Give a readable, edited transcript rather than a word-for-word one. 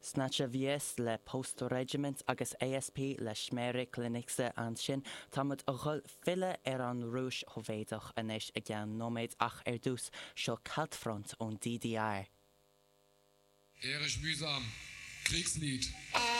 Snatcha Vies le Postal Regiment agus ASP le Schmere Clinicsa an sin tamad a ghol fille an rúis hovéidach inis a gian nóméid ach dús seo Kaltfront ón DDR. Erich mühsam, Kriegslied.